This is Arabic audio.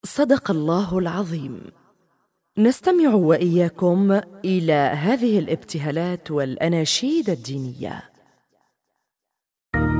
صدق الله العظيم. نستمع وإياكم إلى هذه الابتهالات والأناشيد الدينية.